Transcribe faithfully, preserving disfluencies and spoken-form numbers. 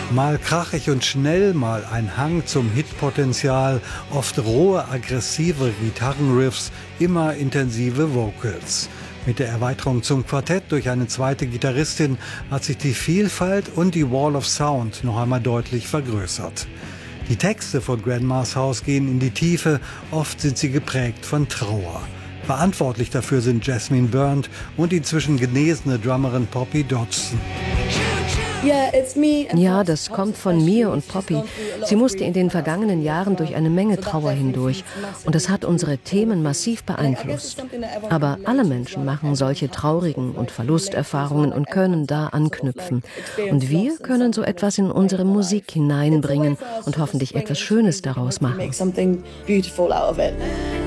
Mal krachig und schnell, mal ein Hang zum Hitpotenzial, oft rohe, aggressive Gitarrenriffs, immer intensive Vocals. Mit der Erweiterung zum Quartett durch eine zweite Gitarristin hat sich die Vielfalt und die Wall of Sound noch einmal deutlich vergrößert. Die Texte von Grandma's House gehen in die Tiefe, oft sind sie geprägt von Trauer. Verantwortlich dafür sind Jasmine Burnt und inzwischen genesene Drummerin Poppy Dodson. Ja, das kommt von mir und Poppy. Sie musste in den vergangenen Jahren durch eine Menge Trauer hindurch und es hat unsere Themen massiv beeinflusst. Aber alle Menschen machen solche traurigen und Verlusterfahrungen und können da anknüpfen. Und wir können so etwas in unsere Musik hineinbringen und hoffentlich etwas Schönes daraus machen.